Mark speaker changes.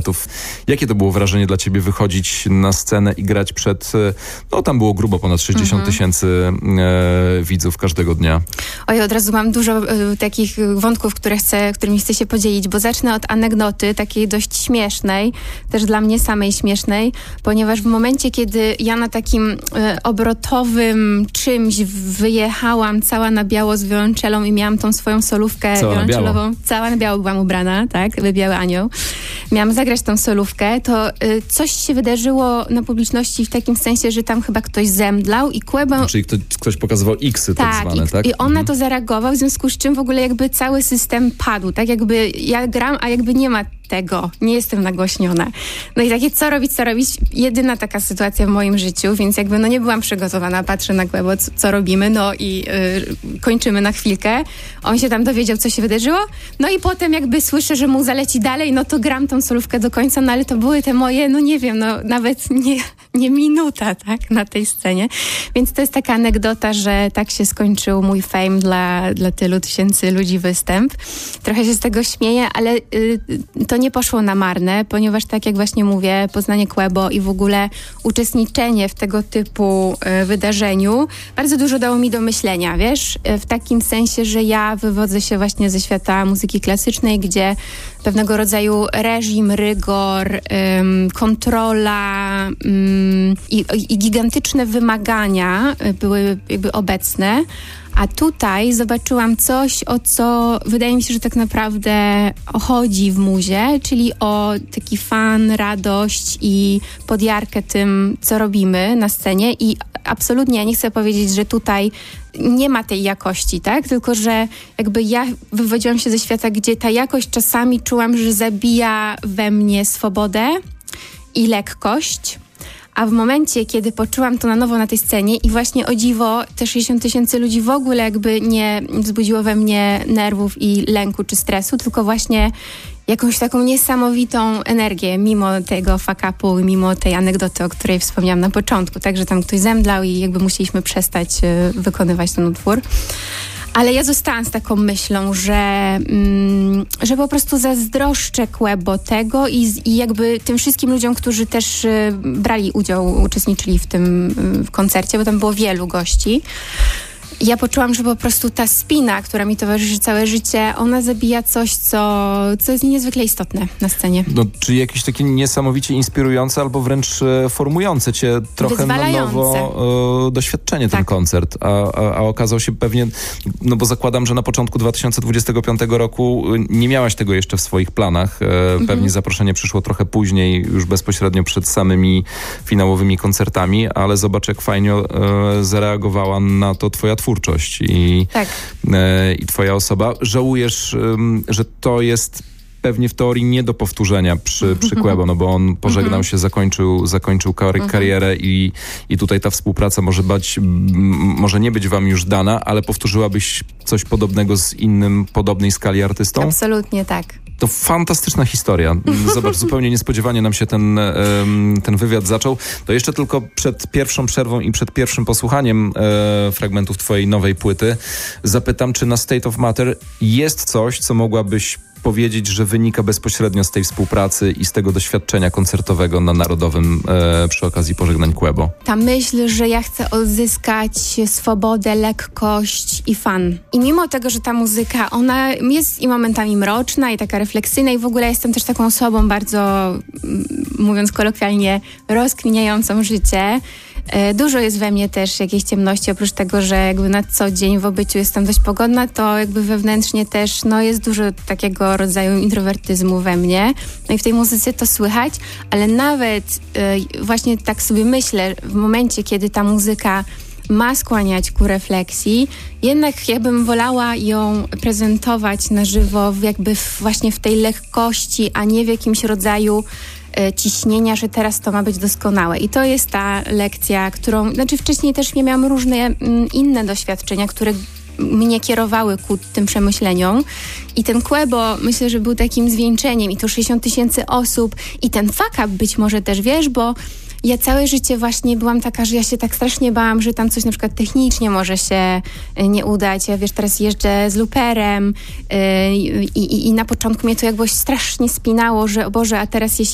Speaker 1: koncertów. Jakie to było wrażenie dla ciebie wychodzić na scenę i grać przed, no tam było grubo ponad 60 tysięcy widzów każdego dnia?
Speaker 2: Oj, od razu mam dużo takich wątków, którymi chcę się podzielić, bo zacznę od anegdoty, takiej dość śmiesznej, też dla mnie samej śmiesznej, ponieważ w momencie, kiedy ja na takim obrotowym czymś wyjechałam cała na biało z wiolonczelą i miałam tą swoją solówkę wiolonczelową. Cała na biało byłam ubrana, tak? Biały anioł. Miałam zagrać tą solówkę, to coś się wydarzyło na publiczności w takim sensie, że tam chyba ktoś zemdlał i Quebo...
Speaker 1: Czyli ktoś pokazywał X-y tak zwane, tak?
Speaker 2: I on na to zareagował, w związku z czym w ogóle jakby cały system padł, tak? Jakby ja gram, a jakby nie ma tego, nie jestem nagłośniona. No i takie, co robić? Jedyna taka sytuacja w moim życiu, więc jakby no nie byłam przygotowana, patrzę na Quebo, co robimy, no i kończymy na chwilkę. On się tam dowiedział, co się wydarzyło, no i potem jakby słyszę, że mu zaleci dalej, no to gram tą solówkę do końca, no ale to były te moje, no nie wiem, no nawet nie minuta, tak, na tej scenie. Więc to jest taka anegdota, że tak się skończył mój fame dla tylu tysięcy ludzi występ. Trochę się z tego śmieję, ale to nie poszło na marne, ponieważ tak jak właśnie mówię, poznanie Quebo i w ogóle uczestniczenie w tego typu wydarzeniu bardzo dużo dało mi do myślenia, wiesz? W takim sensie, że ja wywodzę się właśnie ze świata muzyki klasycznej, gdzie pewnego rodzaju reżim, rygor, kontrola i gigantyczne wymagania były jakby obecne. A tutaj zobaczyłam coś, o co wydaje mi się, że tak naprawdę chodzi w muzie, czyli o taki fan, radość i podjarkę tym, co robimy na scenie. I absolutnie ja nie chcę powiedzieć, że tutaj nie ma tej jakości, tak? Tylko, że jakby ja wywodziłam się ze świata, gdzie ta jakość czasami czułam, że zabija we mnie swobodę i lekkość. A w momencie, kiedy poczułam to na nowo na tej scenie i właśnie o dziwo te 60 tysięcy ludzi w ogóle jakby nie wzbudziło we mnie nerwów i lęku czy stresu, tylko właśnie jakąś taką niesamowitą energię, mimo tego fuck-upu, mimo tej anegdoty, o której wspomniałam na początku, tak, że tam ktoś zemdlał i jakby musieliśmy przestać wykonywać ten utwór. Ale ja zostałam z taką myślą, że po prostu zazdroszczę Quebo tego i jakby tym wszystkim ludziom, którzy też brali udział, uczestniczyli w tym w koncercie, bo tam było wielu gości. Ja poczułam, że po prostu ta spina, która mi towarzyszy całe życie, ona zabija coś, co jest niezwykle istotne na scenie.
Speaker 1: No, czyli jakieś takie niesamowicie inspirujące albo wręcz formujące cię trochę na nowo doświadczenie ten koncert. A okazał się pewnie, no bo zakładam, że na początku 2025 roku nie miałaś tego jeszcze w swoich planach. Pewnie zaproszenie przyszło trochę później, już bezpośrednio przed samymi finałowymi koncertami, ale zobacz, jak fajnie zareagowała na to twoja twórczość i twoja osoba. Żałujesz, że to jest pewnie w teorii nie do powtórzenia przy Quebo, no bo on pożegnał się, zakończył karierę i tutaj ta współpraca może nie być wam już dana, ale powtórzyłabyś coś podobnego z innym podobnej skali artystą?
Speaker 2: Absolutnie tak.
Speaker 1: To fantastyczna historia. Zobacz, zupełnie niespodziewanie nam się ten wywiad zaczął. To jeszcze tylko przed pierwszą przerwą i przed pierwszym posłuchaniem fragmentów twojej nowej płyty zapytam, czy na State of Matter jest coś, co mogłabyś powiedzieć, że wynika bezpośrednio z tej współpracy i z tego doświadczenia koncertowego na Narodowym przy okazji pożegnań Quebo?
Speaker 2: Ta myśl, że ja chcę odzyskać swobodę, lekkość i fan. I mimo tego, że ta muzyka, ona jest i momentami mroczna i taka refleksyjna i w ogóle jestem też taką osobą bardzo, mówiąc kolokwialnie, rozkminiającą życie. Dużo jest we mnie też jakiejś ciemności, oprócz tego, że jakby na co dzień w obyciu jestem dość pogodna, to jakby wewnętrznie też jest dużo takiego rodzaju introwertyzmu we mnie. No i w tej muzyce to słychać, ale nawet właśnie tak sobie myślę, w momencie, kiedy ta muzyka ma skłaniać ku refleksji, jednak ja bym wolała ją prezentować na żywo jakby właśnie w tej lekkości, a nie w jakimś rodzaju ciśnienia, że teraz to ma być doskonałe. I to jest ta lekcja, którą, wcześniej też miałam różne inne doświadczenia, które mnie kierowały ku tym przemyśleniom. I ten Quebo, myślę, że był takim zwieńczeniem i to 60 tysięcy osób i ten fuck up być może też, wiesz, bo ja całe życie właśnie byłam taka, że ja się tak strasznie bałam, że tam coś na przykład technicznie może się nie udać. Ja teraz jeżdżę z looperem i na początku mnie to jakby strasznie spinało, że o Boże, a teraz jeśli